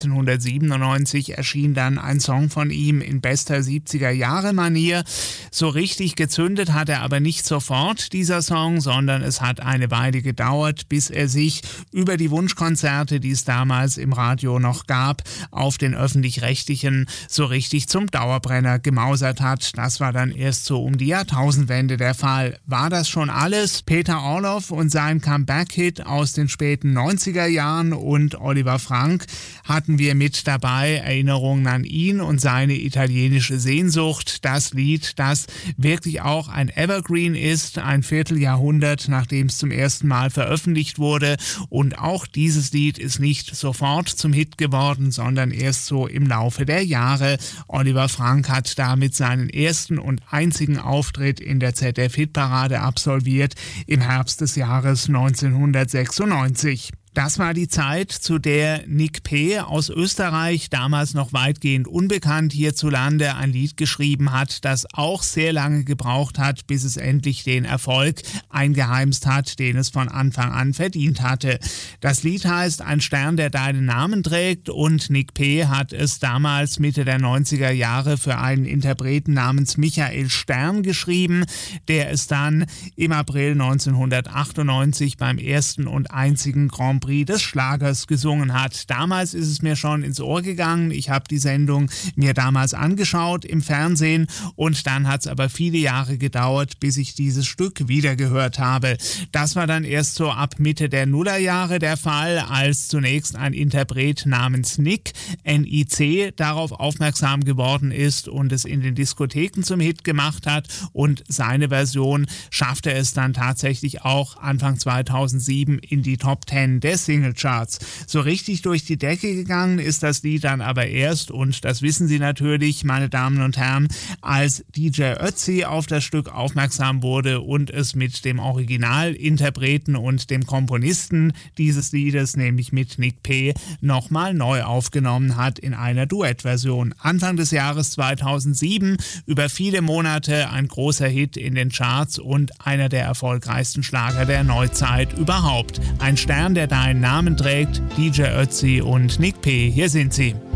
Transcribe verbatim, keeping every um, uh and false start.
neunzehnhundertsiebenundneunzig erschien dann ein Song von ihm in bester siebziger-Jahre-Manier. So richtig gezündet hat er aber nicht sofort, dieser Song, sondern es hat eine Weile gedauert, bis er sich über die Wunschkonzerte, die es damals im Radio noch gab, auf den öffentlich-rechtlichen so richtig zum Dauerbrenner gemausert hat. Das war dann erst so um die Jahrtausendwende der Fall. War das schon alles? Peter Orloff und sein Comeback-Hit aus den späten neunziger Jahren und Oliver Frank hatten wir mit dabei. Erinnerungen an ihn und seine italienische Sehnsucht. Das Lied, das wirklich auch ein Evergreen ist, ein Vierteljahrhundert, nachdem es zum ersten Mal veröffentlicht wurde. Und auch dieses Lied ist nicht sofort zum Hit geworden, sondern erst so im Laufe der Jahre. Oliver Frank hat damit seinen ersten und einzigen Auftritt in der Z D F-Hitparade absolviert im Herbst des Jahres neunzehnhundertsechsundneunzig. Das war die Zeit, zu der Nick P. aus Österreich, damals noch weitgehend unbekannt hierzulande, ein Lied geschrieben hat, das auch sehr lange gebraucht hat, bis es endlich den Erfolg eingeheimst hat, den es von Anfang an verdient hatte. Das Lied heißt Ein Stern, der deinen Namen trägt, und Nick P. hat es damals Mitte der neunziger Jahre für einen Interpreten namens Michael Stern geschrieben, der es dann im April neunzehnhundertachtundneunzig beim ersten und einzigen Grand Prix des Schlagers gesungen hat. Damals ist es mir schon ins Ohr gegangen. Ich habe die Sendung mir damals angeschaut im Fernsehen und dann hat es aber viele Jahre gedauert, bis ich dieses Stück wieder gehört habe. Das war dann erst so ab Mitte der Nullerjahre der Fall, als zunächst ein Interpret namens Nick, N I C, darauf aufmerksam geworden ist und es in den Diskotheken zum Hit gemacht hat, und seine Version schaffte es dann tatsächlich auch Anfang zweitausendsieben in die Top Ten der Singlecharts. So richtig durch die Decke gegangen ist das Lied dann aber erst, und das wissen Sie natürlich, meine Damen und Herren, als D J Ötzi auf das Stück aufmerksam wurde und es mit dem Originalinterpreten und dem Komponisten dieses Liedes, nämlich mit Nick P., nochmal neu aufgenommen hat in einer Duettversion. Anfang des Jahres zweitausendsieben, über viele Monate ein großer Hit in den Charts und einer der erfolgreichsten Schlager der Neuzeit überhaupt. Ein Stern, der deinen Namen trägt, D J Ötzi und Nick P. Hier sind sie.